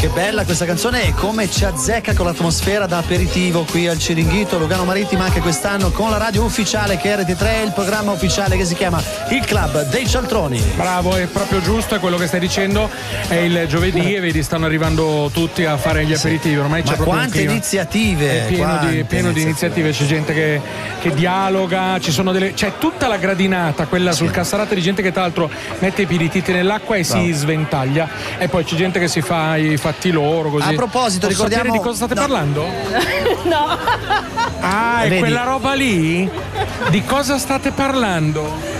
Che bella questa canzone e come ci azzecca con l'atmosfera da aperitivo qui al Ciringhito Lugano Marittima anche quest'anno con la radio ufficiale che è RT3, il programma ufficiale che si chiama Il Club dei Cialtroni. Bravo, è proprio giusto, è quello che stai dicendo, è il giovedì e vedi stanno arrivando tutti a fare gli aperitivi, ormai c'è Ma proprio quante iniziative! È pieno di iniziative, c'è gente che dialoga, c'è tutta la gradinata, quella sul Cassarate, di gente che tra l'altro mette i piediti nell'acqua e si sventaglia, e poi c'è gente che si fa i fatti loro così. A proposito, posso ricordiamo sapere di cosa state parlando? No. Ah, è Vedi? quella roba lì? Di cosa state parlando?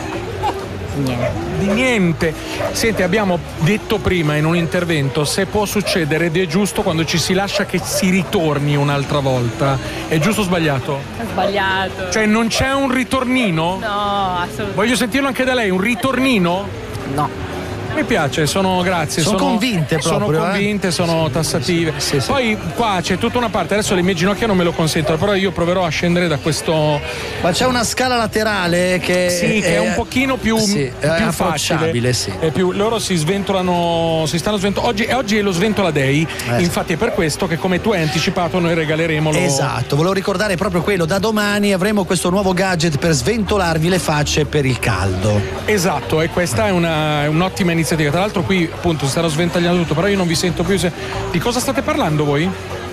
Di niente. Senti, abbiamo detto prima in un intervento se può succedere ed è giusto quando ci si lascia che si ritorni un'altra volta. È giusto o sbagliato? È sbagliato. Cioè non c'è un ritornino? No, assolutamente. Voglio sentirlo anche da lei, un ritornino? No. Mi piace, grazie. Sono convinte proprio, sono convinte, sono tassative. Sì. Poi qua c'è tutta una parte, adesso le mie ginocchia non me lo consentono, però io proverò a scendere da questo. Ma c'è una scala laterale che è un pochino più approcciabile, facile. È più, loro si stanno sventolando. Oggi è lo Sventola Day, infatti è per questo che, come tu hai anticipato, noi regaleremo Esatto, volevo ricordare proprio quello, da domani avremo questo nuovo gadget per sventolarvi le facce per il caldo. Esatto, e questa è un'ottima iniziativa. Tra l'altro qui appunto si stanno sventagliando tutto, però io non vi sento più. Di cosa state parlando voi?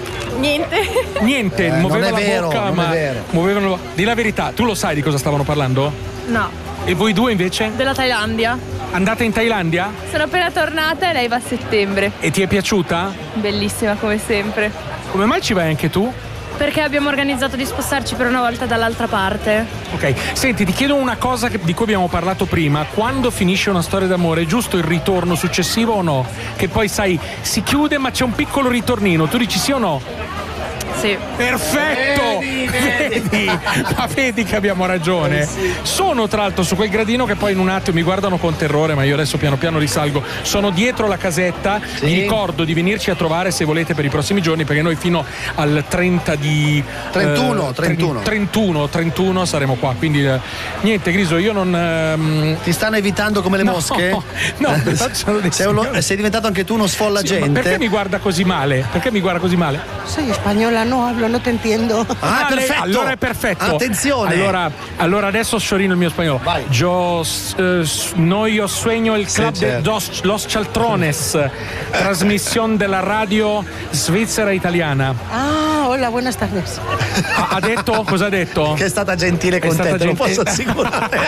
Niente. Muoveva la bocca, non ma è vero. muovevano. Di la verità, tu lo sai di cosa stavano parlando? No. E voi due invece? Della Thailandia. Andate in Thailandia? Sono appena tornata e lei va a settembre. E ti è piaciuta? Bellissima come sempre. Come mai ci vai anche tu? Perché abbiamo organizzato di spostarci per una volta dall'altra parte. Ok, senti, ti chiedo una cosa di cui abbiamo parlato prima. Quando finisce una storia d'amore è giusto il ritorno successivo o no? Che poi sai, si chiude ma c'è un piccolo ritornino, tu dici sì o no? Sì. Perfetto! Vedi? Ma vedi che abbiamo ragione. Sono tra l'altro su quel gradino che poi in un attimo mi guardano con terrore, ma io adesso piano piano risalgo. Sono dietro la casetta. Vi ricordo di venirci a trovare se volete per i prossimi giorni, perché noi fino al 31 saremo qua. Quindi niente, Griso, io non. Ti stanno evitando come le mosche? No, sei diventato anche tu uno sfollagente. Ma perché mi guarda così male? Soy española, no hablo, no te entiendo. Ah, perfetto. Allora è perfetto. Attenzione. Allora adesso sciorino il mio spagnolo. Vai. Yo sueño el club de los Cialtrones, trasmissione della radio svizzera italiana. Ah, hola, buenas tardes. Ha detto? Cosa ha detto? Che è stata gentile con te, te lo posso assicurare.